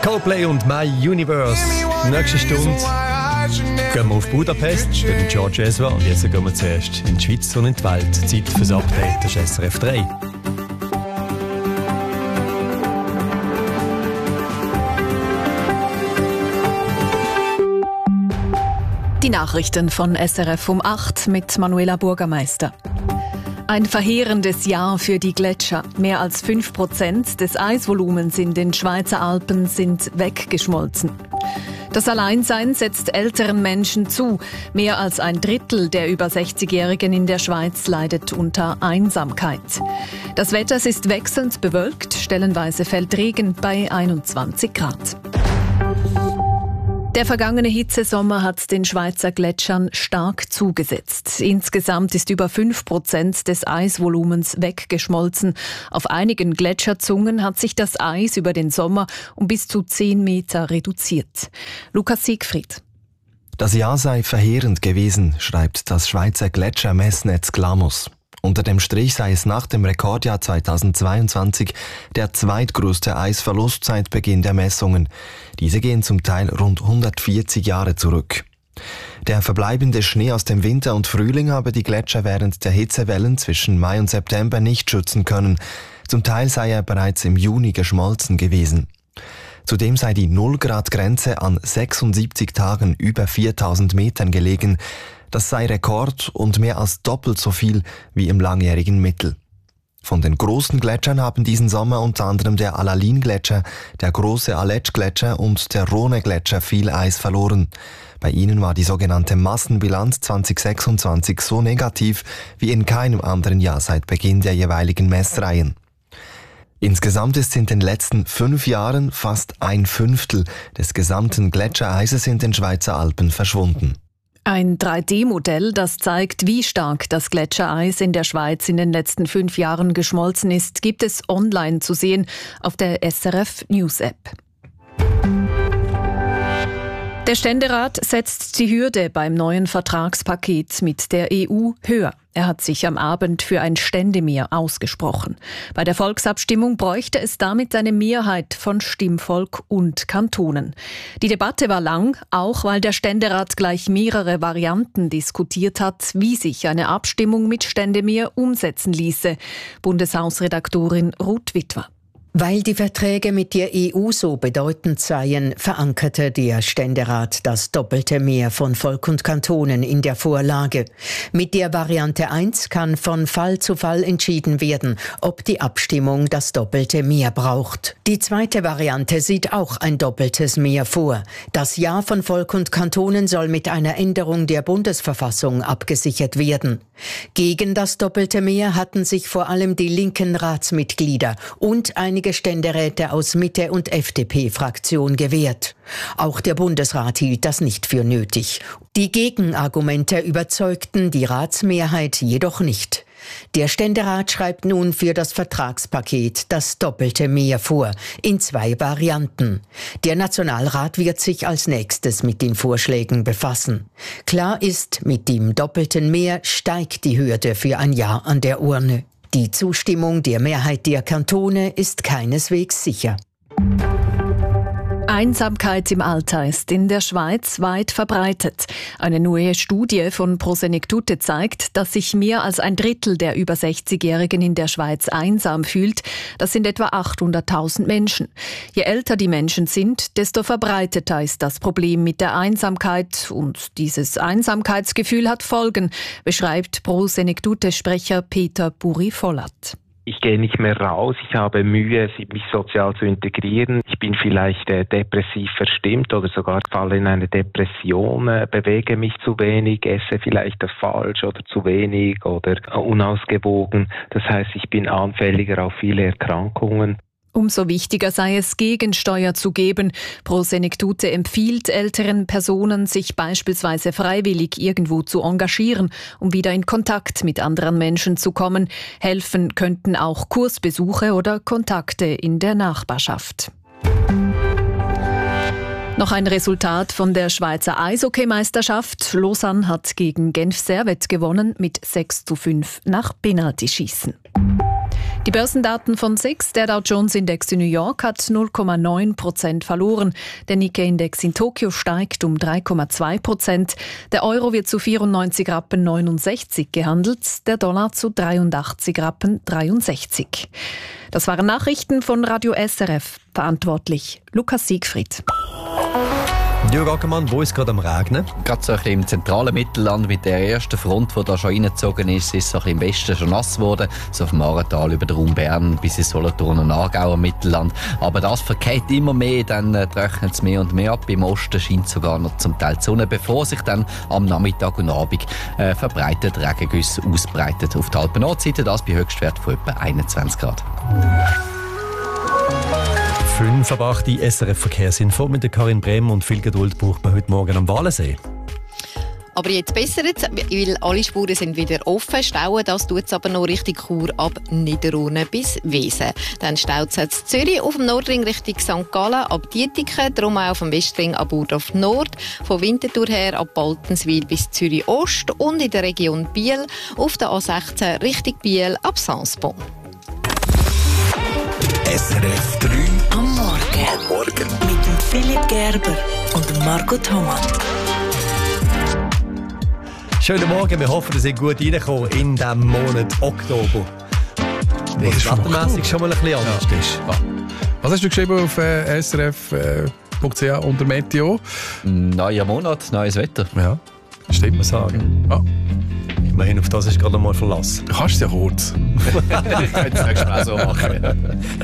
Coldplay und My Universe. Nächste Stunde gehen wir auf Budapest mit George Ezra. Und jetzt gehen wir zuerst in die Schweiz und in die Welt. Zeit fürs Update, das ist SRF 3. Die Nachrichten von SRF um 8 mit Manuela Burgermeister. Ein verheerendes Jahr für die Gletscher. Mehr als 5% des Eisvolumens in den Schweizer Alpen sind weggeschmolzen. Das Alleinsein setzt älteren Menschen zu. Mehr als ein Drittel der über 60-Jährigen in der Schweiz leidet unter Einsamkeit. Das Wetter ist wechselnd bewölkt, stellenweise fällt Regen bei 21 Grad. Der vergangene Hitzesommer hat den Schweizer Gletschern stark zugesetzt. Insgesamt ist über 5% des Eisvolumens weggeschmolzen. Auf einigen Gletscherzungen hat sich das Eis über den Sommer um bis zu 10 Meter reduziert. Lukas Siegfried. Das Jahr sei verheerend gewesen, schreibt das Schweizer Gletschermessnetz Glamus. Unter dem Strich sei es nach dem Rekordjahr 2022 der zweitgrößte Eisverlust seit Beginn der Messungen. Diese gehen zum Teil rund 140 Jahre zurück. Der verbleibende Schnee aus dem Winter und Frühling habe die Gletscher während der Hitzewellen zwischen Mai und September nicht schützen können. Zum Teil sei er bereits im Juni geschmolzen gewesen. Zudem sei die 0-Grad-Grenze an 76 Tagen über 4000 Metern gelegen. Das sei Rekord und mehr als doppelt so viel wie im langjährigen Mittel. Von den großen Gletschern haben diesen Sommer unter anderem der Alalin-Gletscher, der große Aletsch-Gletscher und der Rhone-Gletscher viel Eis verloren. Bei ihnen war die sogenannte Massenbilanz 2026 so negativ wie in keinem anderen Jahr seit Beginn der jeweiligen Messreihen. Insgesamt ist in den letzten 5 Jahren fast 1/5 des gesamten Gletschereises in den Schweizer Alpen verschwunden. Ein 3D-Modell, das zeigt, wie stark das Gletschereis in der Schweiz in den letzten 5 Jahren geschmolzen ist, gibt es online zu sehen auf der SRF News App. Der Ständerat setzt die Hürde beim neuen Vertragspaket mit der EU höher. Er hat sich am Abend für ein Ständemehr ausgesprochen. Bei der Volksabstimmung bräuchte es damit eine Mehrheit von Stimmvolk und Kantonen. Die Debatte war lang, auch weil der Ständerat gleich mehrere Varianten diskutiert hat, wie sich eine Abstimmung mit Ständemehr umsetzen ließe. Bundeshausredaktorin Ruth Witwer. Weil die Verträge mit der EU so bedeutend seien, verankerte der Ständerat das doppelte Mehr von Volk und Kantonen in der Vorlage. Mit der Variante 1 kann von Fall zu Fall entschieden werden, ob die Abstimmung das doppelte Mehr braucht. Die zweite Variante sieht auch ein doppeltes Mehr vor. Das Ja von Volk und Kantonen soll mit einer Änderung der Bundesverfassung abgesichert werden. Gegen das doppelte Mehr hatten sich vor allem die linken Ratsmitglieder und einige Ständeräte aus Mitte- und FDP-Fraktion gewährt. Auch der Bundesrat hielt das nicht für nötig. Die Gegenargumente überzeugten die Ratsmehrheit jedoch nicht. Der Ständerat schreibt nun für das Vertragspaket das doppelte Mehr vor, in 2 Varianten. Der Nationalrat wird sich als nächstes mit den Vorschlägen befassen. Klar ist, mit dem doppelten Mehr steigt die Hürde für ein Ja an der Urne. Die Zustimmung der Mehrheit der Kantone ist keineswegs sicher. Einsamkeit im Alter ist in der Schweiz weit verbreitet. Eine neue Studie von Prosenektute zeigt, dass sich mehr als ein Drittel der über 60-Jährigen in der Schweiz einsam fühlt. Das sind etwa 800.000 Menschen. Je älter die Menschen sind, desto verbreiteter ist das Problem mit der Einsamkeit. Und dieses Einsamkeitsgefühl hat Folgen, beschreibt Prosenektute-Sprecher Peter Buri-Vollert. Ich gehe nicht mehr raus, ich habe Mühe, mich sozial zu integrieren. Ich bin vielleicht depressiv verstimmt oder sogar falle in eine Depression, bewege mich zu wenig, esse vielleicht falsch oder zu wenig oder unausgewogen. Das heißt, ich bin anfälliger auf viele Erkrankungen. Umso wichtiger sei es, Gegensteuer zu geben. Prosenektute empfiehlt älteren Personen, sich beispielsweise freiwillig irgendwo zu engagieren, um wieder in Kontakt mit anderen Menschen zu kommen. Helfen könnten auch Kursbesuche oder Kontakte in der Nachbarschaft. Noch ein Resultat von der Schweizer Eishockeymeisterschaft. Lausanne hat gegen Genf Servette gewonnen mit 6:5 nach Penaltyschießen. Die Börsendaten von SIX, der Dow Jones Index in New York, hat 0,9% verloren. Der Nikkei-Index in Tokio steigt um 3,2%. Der Euro wird zu 94,69 Rappen gehandelt, der Dollar zu 83,63 Rappen. Das waren Nachrichten von Radio SRF. Verantwortlich Lukas Siegfried. Jürg Ackermann, wo ist es gerade am Regnen? Gerade so ein bisschen im zentralen Mittelland mit der ersten Front, die da schon reingezogen ist, ist es so ein bisschen im Westen schon nass geworden. So auf dem Aartal über den Raum Bern bis ins Solothurn und Aargauer Mittelland. Aber das verkehrt immer mehr, dann trocknet es mehr und mehr ab. Im Osten scheint sogar noch zum Teil die Sonne, bevor sich dann am Nachmittag und Abend verbreitet Regengüsse ausbreitet. Auf der Alpen-Nordseite das bei Höchstwert von etwa 21 Grad. 5 ab 8 SRF-Verkehrsinfo mit der Karin Brehm und viel Geduld braucht man heute Morgen am Walensee. Aber jetzt besser, weil alle Spuren sind wieder offen. Stauen, das tut es aber noch Richtung Chur ab Niederurne bis Wesen. Dann staut es in Zürich auf dem Nordring Richtung St. Gallen ab Dietiken, darum auch auf dem Westring ab Burdorf Nord, von Winterthur her ab Baltenswil bis Zürich Ost und in der Region Biel auf der A16 Richtung Biel ab Sansbon. SRF 3 am Morgen. Mit dem Philipp Gerber und dem Marco Thomann. Schönen Morgen, wir hoffen, ihr seid gut reingekommen in diesem Monat Oktober. Das ist wettermässig schon mal ein bisschen anders ist. Ja. Was hast du geschrieben auf srf.ch unter Meteo? Neuer Monat, neues Wetter. Ja, stimmt. Man sagen. Ja. Immerhin auf das ist gerade mal Verlass. Du kannst es ja kurz. Ich könnte es nächstes Mal so machen.